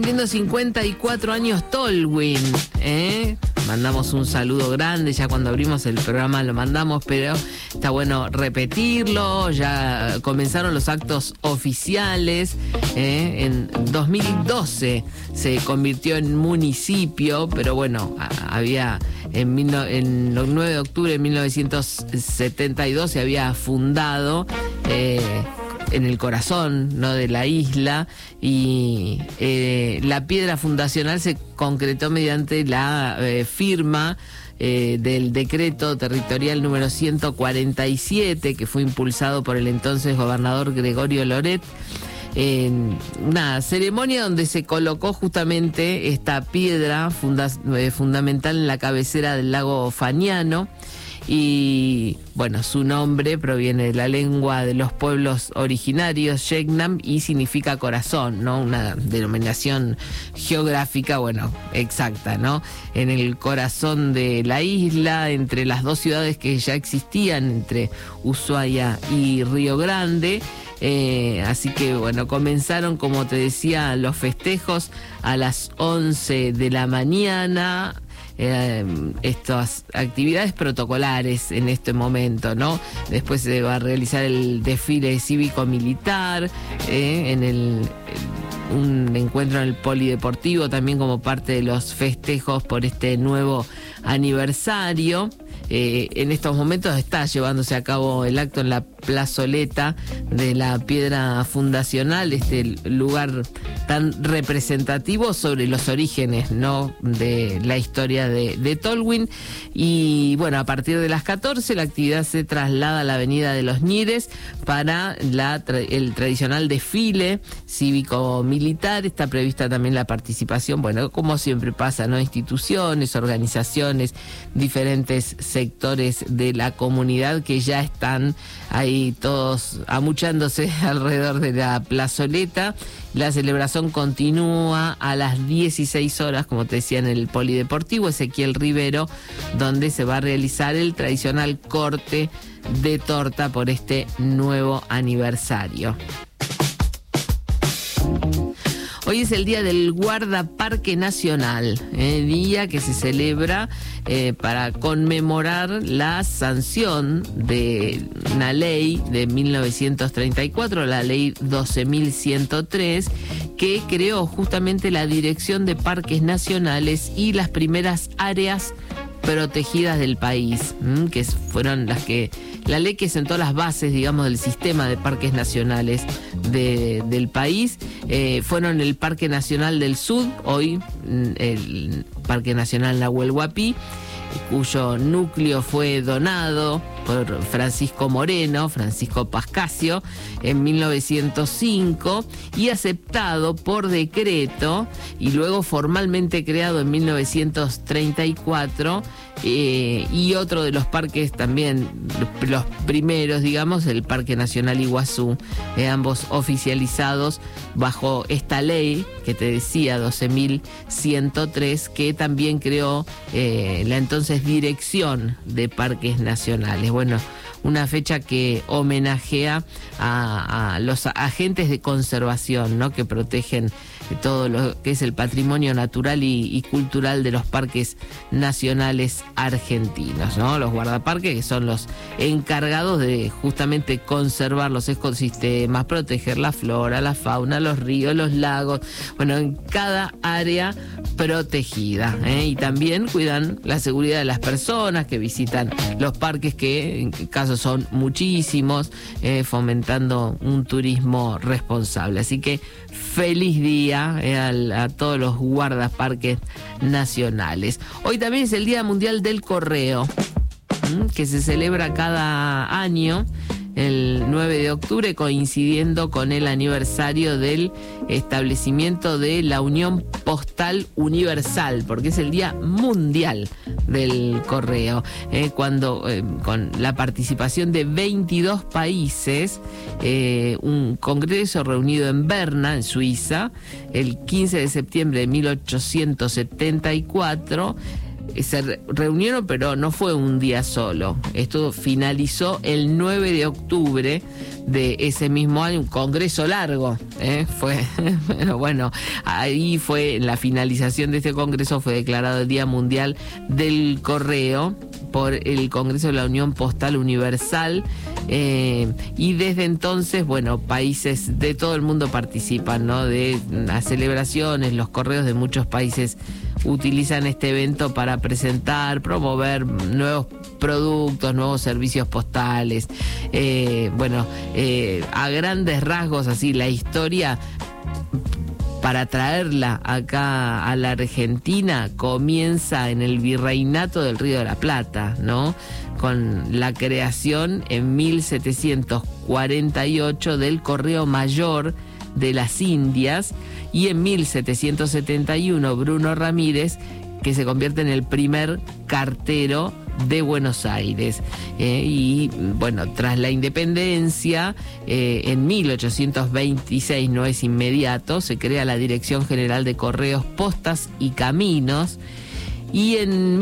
Cumpliendo 54 años Tolwyn, Mandamos un saludo grande, ya cuando abrimos el programa lo mandamos, pero está bueno repetirlo. Ya comenzaron los actos oficiales, en 2012 se convirtió en municipio, pero bueno, había en el 9 de octubre de 1972 se había fundado en el corazón, ¿no?, de la isla, y la piedra fundacional se concretó mediante la firma del decreto territorial número 147, que fue impulsado por el entonces gobernador Gregorio Loret, en una ceremonia donde se colocó justamente esta piedra fundamental en la cabecera del lago Faniano. Y bueno, su nombre proviene de la lengua de los pueblos originarios, Yegnam, y significa corazón, ¿no? Una denominación geográfica, bueno, exacta, ¿no? En el corazón de la isla, entre las dos ciudades que ya existían, entre Ushuaia y Río Grande. Así que bueno, comenzaron, como te decía, los festejos a las 11 de la mañana. Estas actividades protocolares en este momento, ¿no? Después se va a realizar el desfile cívico-militar, un encuentro en el polideportivo también como parte de los festejos por este nuevo aniversario. En estos momentos está llevándose a cabo el acto en la plazoleta de la piedra fundacional, este lugar tan representativo sobre los orígenes, ¿no?, de la historia de Tolwyn. Y bueno, a partir de las 14 la actividad se traslada a la avenida de los Nires para el tradicional desfile cívico-militar. Está prevista también la participación, bueno, como siempre pasa, ¿no?, instituciones, organizaciones, diferentes sectores de la comunidad que ya están ahí todos amuchándose alrededor de la plazoleta. La celebración continúa a las 16 horas, como te decía, en el polideportivo Ezequiel Rivero, donde se va a realizar el tradicional corte de torta por este nuevo aniversario. Hoy es el día del Guardaparque Nacional, día que se celebra para conmemorar la sanción de una ley de 1934, la ley 12.103, que creó justamente la Dirección de Parques Nacionales y las primeras áreas protegidas del país, que fueron la ley que sentó las bases, digamos, del sistema de parques nacionales del país. Fueron el Parque Nacional del Sud, hoy el Parque Nacional Nahuel Huapi, cuyo núcleo fue donado por Francisco Pascasio, en 1905, y aceptado por decreto y luego formalmente creado en 1934, y otro de los parques también, los primeros, digamos, el Parque Nacional Iguazú, ambos oficializados bajo esta ley que te decía, 12.103, que también creó la entonces Dirección de Parques Nacionales. Bueno, una fecha que homenajea a los agentes de conservación, ¿no?, que protegen todo lo que es el patrimonio natural y cultural de los parques nacionales argentinos, ¿no? Los guardaparques, que son los encargados de justamente conservar los ecosistemas, proteger la flora, la fauna, los ríos, los lagos, bueno, en cada área protegida, y también cuidan la seguridad de las personas que visitan los parques, que en caso son muchísimos, fomentando un turismo responsable. Así que feliz día a todos los guardaparques nacionales. Hoy también es el Día Mundial del Correo, que se celebra cada año el 9 de octubre, coincidiendo con el aniversario del establecimiento de la Unión Postal Universal, porque es el Día Mundial del Correo, cuando con la participación de 22 países, un congreso reunido en Berna, en Suiza, el 15 de septiembre de 1874, se reunieron, pero no fue un día solo. Esto finalizó el 9 de octubre de ese mismo año, un congreso largo, fue, pero bueno, ahí fue la finalización de este congreso, fue declarado el Día Mundial del Correo por el Congreso de la Unión Postal Universal, y desde entonces, bueno, países de todo el mundo participan, ¿no? De las celebraciones, los correos de muchos países utilizan este evento para presentar, promover nuevos productos, nuevos servicios postales. A grandes rasgos, así, la historia, para traerla acá a la Argentina, comienza en el Virreinato del Río de la Plata, ¿no? Con la creación en 1748 del Correo Mayor de las Indias, y en 1771 Bruno Ramírez, que se convierte en el primer cartero de Buenos Aires. Y bueno, tras la independencia, en 1826, no es inmediato, se crea la Dirección General de Correos, Postas y Caminos, y en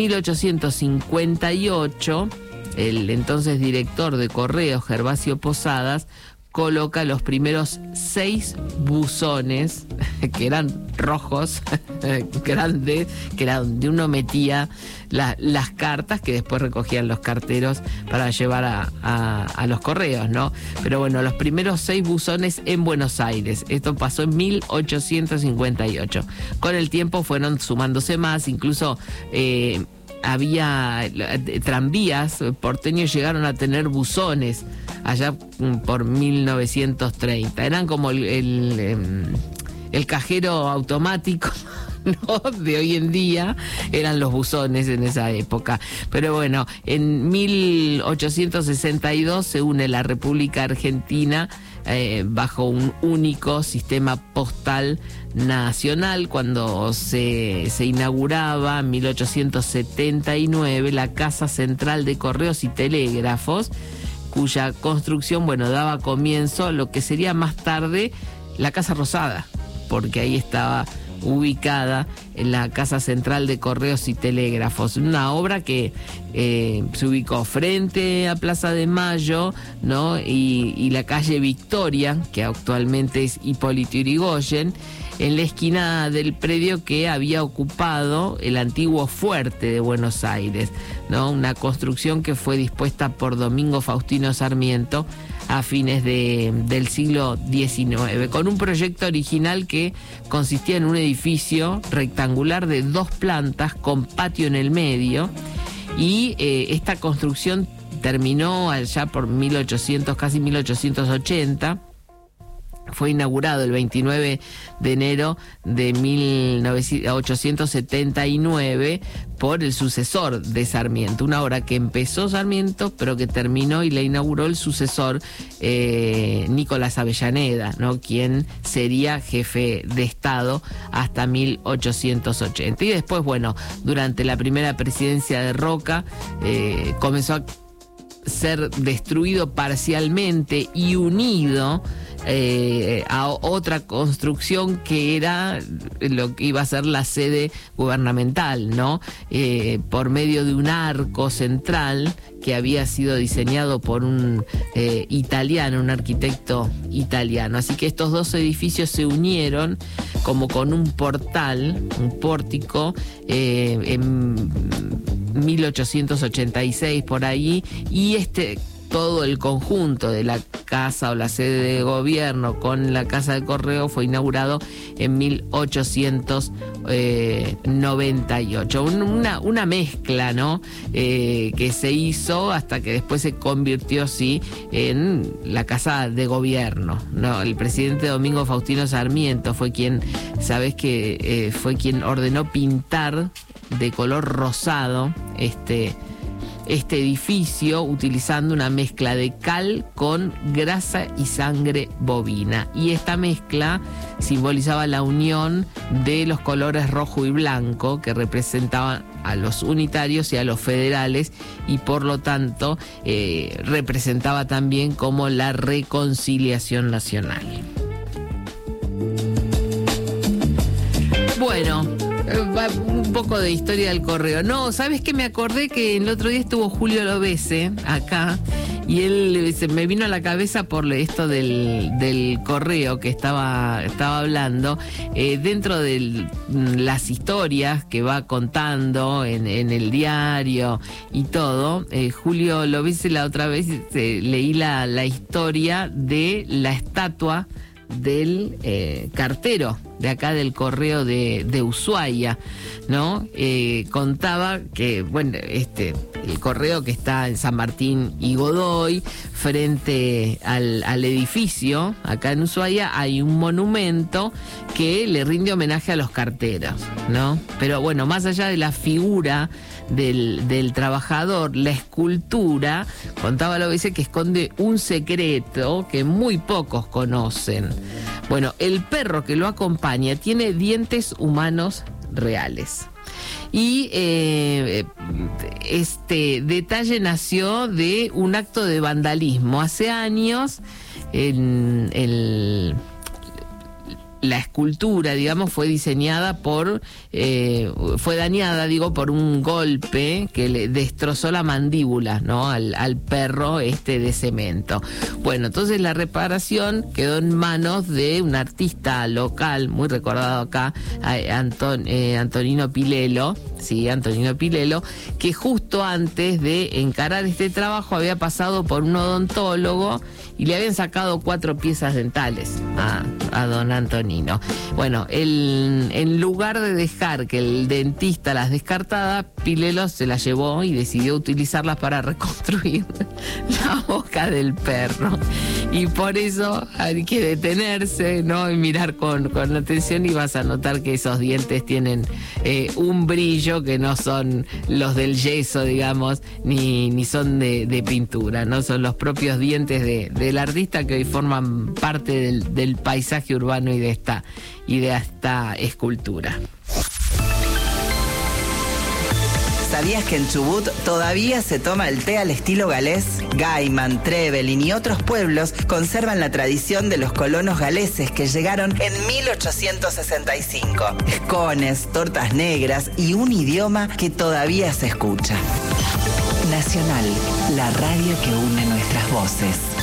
1858 el entonces director de Correos, Gervasio Posadas, coloca los primeros 6 buzones, que eran rojos, grandes, que era donde uno metía las cartas que después recogían los carteros para llevar a los correos, ¿no? Pero bueno, los primeros 6 buzones en Buenos Aires. Esto pasó en 1858. Con el tiempo fueron sumándose más, incluso había tranvías porteños, llegaron a tener buzones allá por 1930. Eran como el cajero automático, ¿no? De hoy en día, eran los buzones en esa época. Pero bueno, en 1862 se une la República Argentina bajo un único sistema postal nacional, cuando se inauguraba en 1879 la Casa Central de Correos y Telégrafos, cuya construcción, bueno, daba comienzo a lo que sería más tarde la Casa Rosada, porque ahí estaba ubicada en la Casa Central de Correos y Telégrafos, una obra que se ubicó frente a Plaza de Mayo, ¿no? Y la calle Victoria, que actualmente es Hipólito Yrigoyen, en la esquina del predio que había ocupado el antiguo fuerte de Buenos Aires, ¿no? Una construcción que fue dispuesta por Domingo Faustino Sarmiento a fines del siglo XIX, con un proyecto original que consistía en un edificio rectangular de 2 plantas con patio en el medio, y esta construcción terminó allá por 1800, casi 1880. Fue inaugurado el 29 de enero de 1879 por el sucesor de Sarmiento. Una obra que empezó Sarmiento, pero que terminó y la inauguró el sucesor, Nicolás Avellaneda, ¿no? Quien sería jefe de Estado hasta 1880. Y después, bueno, durante la primera presidencia de Roca, comenzó a ser destruido parcialmente y unido a otra construcción que era lo que iba a ser la sede gubernamental, ¿no? Por medio de un arco central que había sido diseñado por un italiano, un arquitecto italiano. Así que estos 2 edificios se unieron como con un portal, un pórtico, en 1886 por ahí, y todo el conjunto de la casa o la sede de gobierno con la casa de correo fue inaugurado en 1898. Una mezcla, ¿no? Que se hizo hasta que después se convirtió, sí, en la casa de gobierno, ¿no? El presidente Domingo Faustino Sarmiento fue quien, ¿sabés que fue quien ordenó pintar de color rosado este edificio, utilizando una mezcla de cal con grasa y sangre bovina? Y esta mezcla simbolizaba la unión de los colores rojo y blanco, que representaban a los unitarios y a los federales, y por lo tanto representaba también como la reconciliación nacional. Bueno, Un poco de historia del correo. No, ¿sabes qué? Me acordé que el otro día estuvo Julio Lobese acá y él me vino a la cabeza por esto del correo que estaba hablando. Dentro de las historias que va contando en el diario y todo, Julio Lobese, la otra vez leí la historia de la estatua del cartero de acá del correo de Ushuaia, ¿no? Contaba que, bueno, el correo que está en San Martín y Godoy, frente al edificio, acá en Ushuaia, hay un monumento que le rinde homenaje a los carteros, ¿no? Pero bueno, más allá de la figura del trabajador, la escultura, contaba Lobese, que esconde un secreto que muy pocos conocen. Bueno, el perro que lo acompaña tiene dientes humanos reales. Y este detalle nació de un acto de vandalismo. Hace años la escultura, digamos, fue diseñada fue dañada, por un golpe que le destrozó la mandíbula, ¿no? Al perro de cemento. Bueno, entonces la reparación quedó en manos de un artista local, muy recordado acá, Antonino Pilelo, sí, Antonino Pilelo, que justo antes de encarar este trabajo había pasado por un odontólogo y le habían sacado 4 piezas dentales a don Antonino. Bueno, en lugar de dejar que el dentista las descartara, Pilelo se las llevó y decidió utilizarlas para reconstruir la boca del perro. Y por eso hay que detenerse, ¿no? Y mirar con atención, y vas a notar que esos dientes tienen un brillo que no son los del yeso, digamos, ni son de pintura, ¿no? Son los propios dientes del artista, que hoy forman parte del paisaje urbano y de esta escultura. ¿Sabías que en Chubut todavía se toma el té al estilo galés? Gaiman, Trevelin y otros pueblos conservan la tradición de los colonos galeses que llegaron en 1865. Escones, tortas negras y un idioma que todavía se escucha. Nacional, la radio que une nuestras voces.